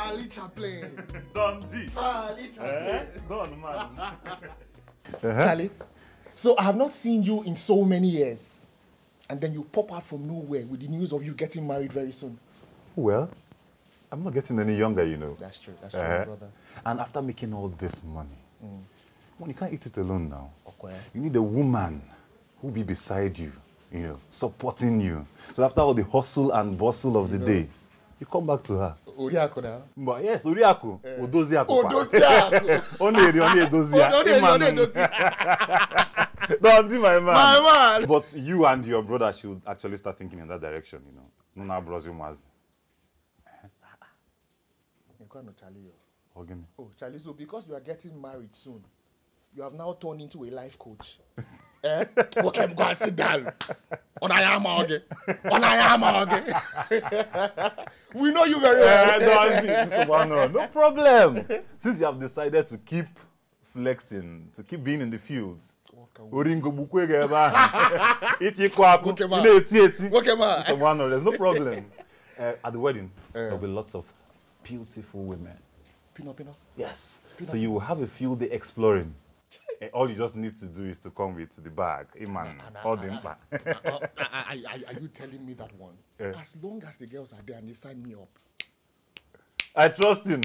Charlie Chaplin. Dundee. Charlie Chaplin. Don, man. Charlie, so I have not seen you in so many years. And then you pop out from nowhere with the news of you getting married very soon. Well, I'm not getting any younger, you know. That's true, my brother. And after making all this money, you can't eat it alone now. Okay. You need a woman who will be beside you, you know, supporting you. So after all the hustle and bustle of the day, you come back to her. Oriako now? But yes, Oriako. Odoziako. Odoziako. Only Odoziako. Don't do my man. My man. But you and your brother should actually start thinking in that direction, you know. Nuna Brazil Maz. Oh, Charlie, so because you are getting married soon, you have now turned into a life coach. Okay, go and sit down. We know you very well. No problem. Since you have decided to keep flexing, to keep being in the fields. Okay, man. There's no problem. At the wedding, there'll be lots of beautiful women. Pino. Yes. So you will have a field day exploring. All you just need to do is to come with the bag. Are you telling me that one? As long as the girls are there and they sign me up. I trust him.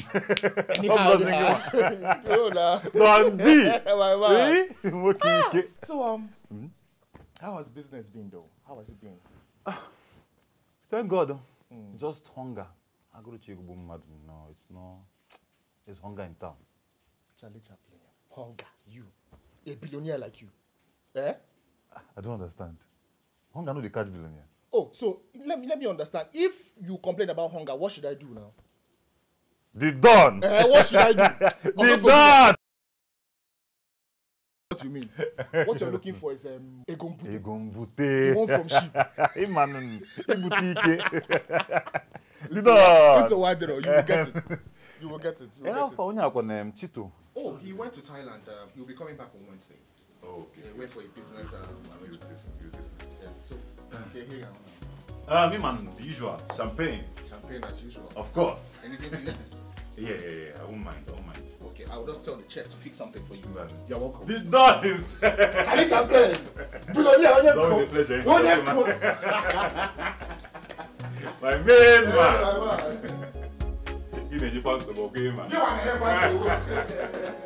So, how has business been though? How has it been? Thank God. Just hunger. I go to Chigubum. No, it's not. It's hunger in town. Charlie Chaplin. Hunger. You. A billionaire like you. Eh? I don't understand. Hunger no dey catch billionaire. Oh, so let me understand. If you complain about hunger, what should I do now? The Don. What should I do? The Don. What do you mean? What you're looking for is Egombute. Egombute. The one from sheep. The Don. It's a wide door. You will get it. You will get it. Chito. Oh, he went to Thailand. He'll be coming back on Wednesday. Oh, okay. He went for a business arrangement. Yeah. So, here me man, the usual. Champagne. Champagne as usual. Of course. Anything to eat? Yeah. I won't mind. Okay, I will just tell the chef to fix something for you. Man. You're welcome. The Don himself. Charlie Chaplin. It's always a pleasure. My main man. You You want to help us?